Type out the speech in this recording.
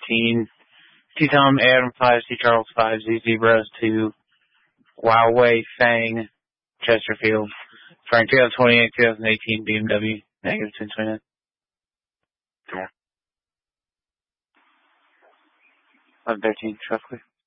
2018. T-Tom, Adam 5, C. Charles 5, ZZ Bros 2, Huawei Fang, Chesterfield, Frank 2028, 2018 BMW, negative 1029. Two more. 1113, roughly.